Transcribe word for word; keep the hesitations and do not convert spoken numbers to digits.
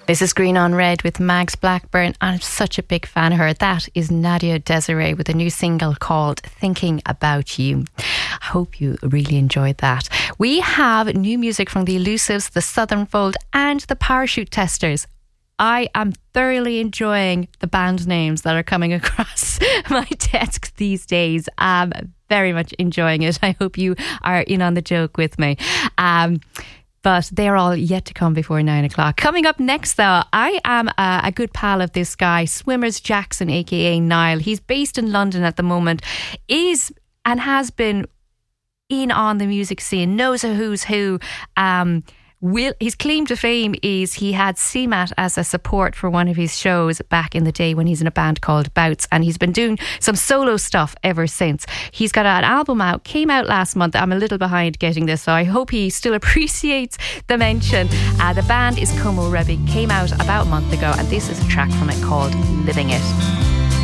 Missus Green on Red with Mags Blackburn. I'm such a big fan of her. That is Nadia Desiree with a new single called Thinking About You. I hope you really enjoyed that. We have new music from the Elusives, the Southern Fold and the Parachute Testers. I am thoroughly enjoying the band names that are coming across my desk these days. I'm very much enjoying it. I hope you are in on the joke with me. Um, But they're all yet to come before nine o'clock. Coming up next, though, I am a, a good pal of this guy, Swimmers Jackson, a k a. Niall. He's based in London at the moment, is and has been in on the music scene, knows a who's who. Um, will, his claim to fame is he had C MAT as a support for one of his shows back in the day when he's in a band called Bouts, and he's been doing some solo stuff ever since. He's got an album out, came out last month. I'm a little behind getting this, so I hope he still appreciates the mention. Uh, the band is Como Rebbe, came out about a month ago, and this is a track from it called Living It.